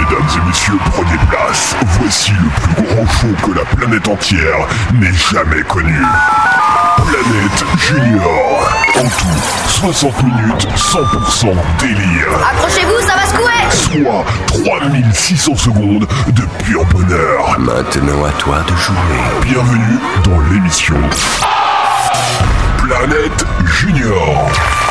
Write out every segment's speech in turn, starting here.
Mesdames et messieurs, prenez place. Voici le plus grand show que la planète entière n'ait jamais connu. Planète Junior. En tout, 60 minutes, 100% délire. Accrochez-vous, ça va secouer. Soit 3600 secondes de pur bonheur. Maintenant à toi de jouer. Bienvenue dans l'émission Planète Junior.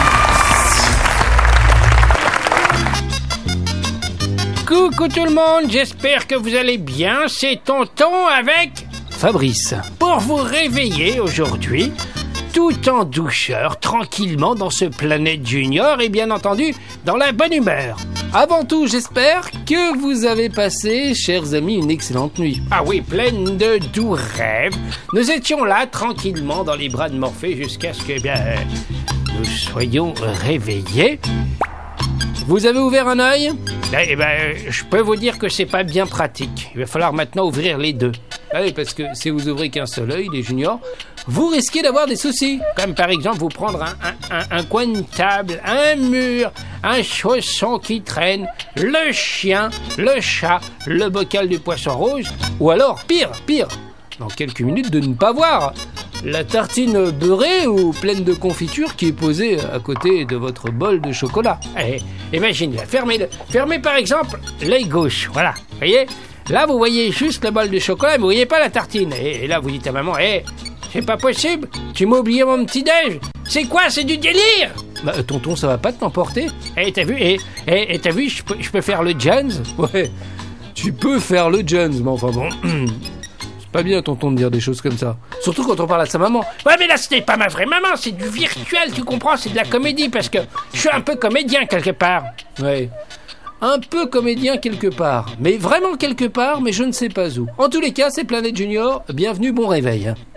Coucou tout le monde, j'espère que vous allez bien, c'est Tonton avec Fabrice. Pour vous réveiller aujourd'hui, tout en douceur, tranquillement dans ce Planète Junior et bien entendu dans la bonne humeur. Avant tout, j'espère que vous avez passé, chers amis, une excellente nuit. Ah oui, pleine de doux rêves. Nous étions là tranquillement dans les bras de Morphée jusqu'à ce que nous soyons réveillés. Vous avez ouvert un œil ? Je peux vous dire que c'est pas bien pratique. Il va falloir maintenant ouvrir les deux. Ah oui, parce que si vous ouvrez qu'un seul œil, les juniors, vous risquez d'avoir des soucis. Comme par exemple vous prendre un coin de table, un mur, un chausson qui traîne, le chien, le chat, le bocal du poisson rouge, ou alors, pire, dans quelques minutes de ne pas voir la tartine beurrée ou pleine de confiture qui est posée à côté de votre bol de chocolat. Imaginez, fermez par exemple l'œil gauche, voilà, voyez. Là vous voyez juste le bol de chocolat, mais vous voyez pas la tartine. Et là vous dites à maman, c'est pas possible, tu m'as oublié mon petit-déj. C'est quoi, c'est du délire? Tonton, ça va pas t'emporter? T'as vu, je peux faire le Jones? Ouais, tu peux faire le Jones, mais enfin bon... Pas bien, tonton, de dire des choses comme ça. Surtout quand on parle à sa maman. Ouais, mais là, c'était pas ma vraie maman, c'est du virtuel, tu comprends, c'est de la comédie, parce que je suis un peu comédien quelque part. Ouais, un peu comédien quelque part. Mais vraiment quelque part, mais je ne sais pas où. En tous les cas, c'est Planète Junior, bienvenue, bon réveil.